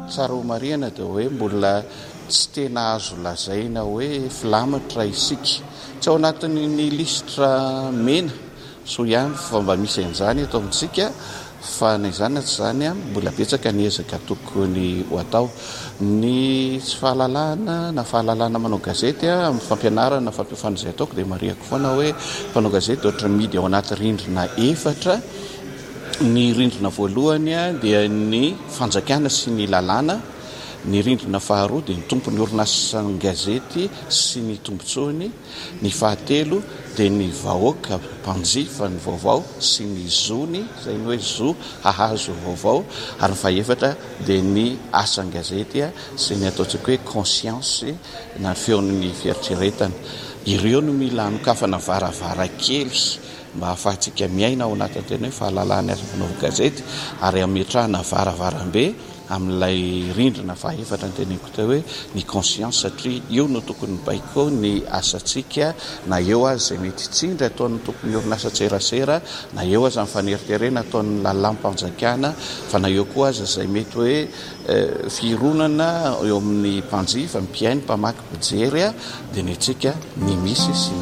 tsara ho marihana dia hoe mbola tsy tena azo lazaina hoe filamatra isika tsy ao anatin'ny listra mena so ihany fa mba misy an'izany eto amintsika fa na izany tsy izany a mbola betsaka ny ezaka tokony ho atao ny tsy fahalalana na fahalalana manao gazety amin'ny fampianarana fampifanizay ataoko dia mariako foana hoe mpanao gazety ohatra midy ao anaty rindrina efatra. Ny rindrina voalohany dia ny fanjakana sy ny lalàna, ny rindrina faharoa dia ny tompon'ny orinasa gazety sy ny tombontsoany, ny fahatelo dia ny vahoaka mpanjifa ny vaovao sy ny zony izay ny hoe zo hahazo vaovao, ary ny fahaefatra dia ny asan-gazety sy ny ataontsika hoe conscience na feon'ny fieritreretana. Ireo no mila anokafana varavarakely mba hahafahantsika miaina ao anatin'ny tena hoe fahalalana asa fanaovana gazety ary ametrahana varavarambe amin'ilay rindrina fahaefatra ny teneko teo hoe ny conscience satria io no tokony baiko ny asantsika na eo azy izay mety tsindry ataon'ny tokony orinasa tserasera na eo azy amin'ny faneriterena ataon'ny lalam-panjakana fa na eo koa azy izay mety hoe fironana eo amin'ny mpanjifa, ny mpiaino, mpamaky, mpijery dia ny antsika ny misy sy